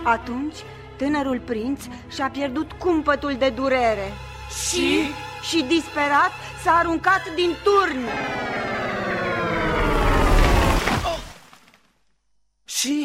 Atunci tânărul prinț și-a pierdut cumpătul de durere și disperat s-a aruncat din turn.